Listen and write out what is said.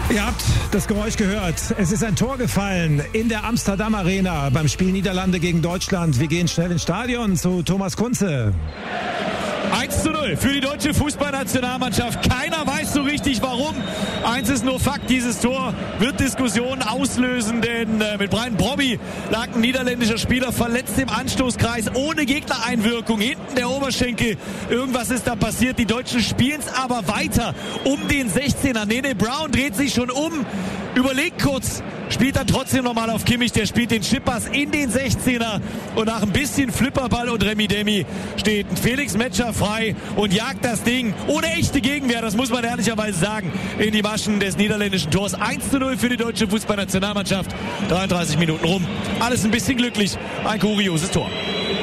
Ihr habt das Geräusch gehört. Es ist ein Tor gefallen in der Amsterdam Arena beim Spiel Niederlande gegen Deutschland. Wir gehen schnell ins Stadion zu Thomas Kunze. 1:0 für die deutsche Fußballnationalmannschaft. Keiner weiß so richtig warum. Eins ist nur Fakt, dieses Tor wird Diskussionen auslösen, denn mit Brian Brobby lag ein niederländischer Spieler verletzt im Anstoßkreis, ohne Gegnereinwirkung, hinten der Oberschenkel. Irgendwas ist da passiert. Die Deutschen spielen es aber weiter um den 16er. Nene Brown dreht sich schon um, überlegt kurz, spielt dann trotzdem nochmal auf Kimmich. Der spielt den Chippass in den 16er und nach ein bisschen Flipperball und Remi-Demi steht Felix Metscher frei und jagt das Ding ohne echte Gegenwehr, das muss man ehrlicherweise sagen, in die Maschen des niederländischen Tors. 1:0 für die deutsche Fußballnationalmannschaft. 33 Minuten rum. Alles ein bisschen glücklich. Ein kurioses Tor.